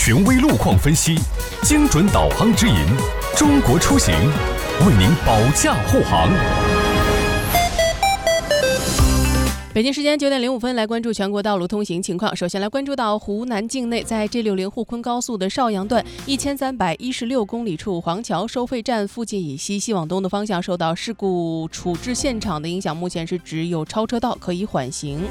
权威路况分析，精准导航指引，中国出行为您保驾护航。 北京时间9点05分，来关注全国道路通行情况。首先来关注到湖南境内，在 G60沪昆高速的邵阳段1316公里处黄桥收费站附近以西往东的方向受到事故处置现场的影响，目前是只有超车道可以缓行。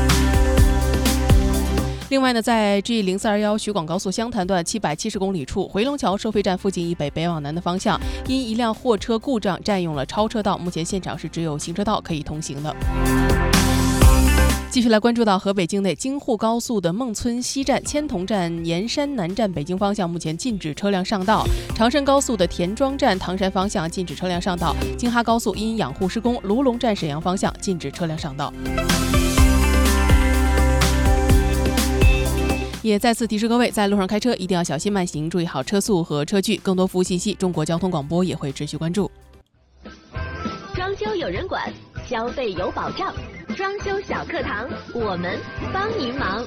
另外呢，在 G0421 徐广高速湘潭段770公里处回龙桥收费站附近以北往南的方向，因一辆货车故障占用了超车道，目前现场是只有行车道可以通行的。继续来关注到河北境内京沪高速的孟村西站、千桐站、盐山南站北京方向目前禁止车辆上道；长深高速的田庄站唐山方向禁止车辆上道；京哈高速因养护施工，卢龙站沈阳方向禁止车辆上道。也再次提示各位，在路上开车一定要小心慢行，注意好车速和车距。更多服务信息，中国交通广播也会持续关注。 装修有人管，消费有保障。装修小课堂，我们帮您忙。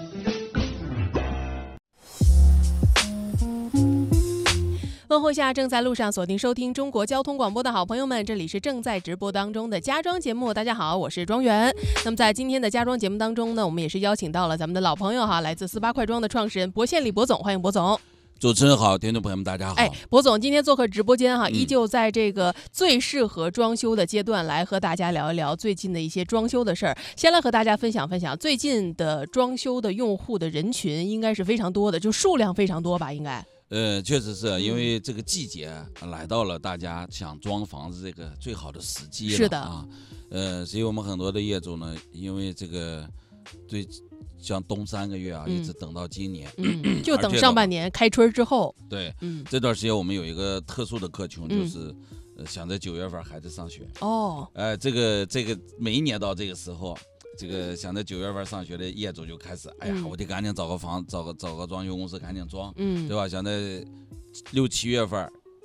问候下正在路上锁定收听中国交通广播的好朋友们，这里是正在直播当中的家装节目。大家好，我是庄园。那么在今天的家装节目当中呢，我们也是邀请到了咱们的老朋友来自48快装的创始人博宪李博总，欢迎博总。 主持人好，听众朋友们大家好。 博总今天做客直播间依旧在这个最适合装修的阶段来和大家聊一聊最近的一些装修的事儿。先来和大家分享分享最近的装修的用户的人群应该是非常多的，就数量非常多吧，应该。 确实是因为这个季节来到了，大家想装房子这个最好的时机了。 是的所以我们很多的业主呢，因为这个对。像冬3个月一直等到今年， 就等上半年开春之后。 对，这段时间我们有一个特殊的客群，就是想在9月份孩子上学。这个每一年到这个时候，这个想在9月份上学的业主就开始，我得赶紧找个房，找个装修公司赶紧装，对吧？想在6、7月份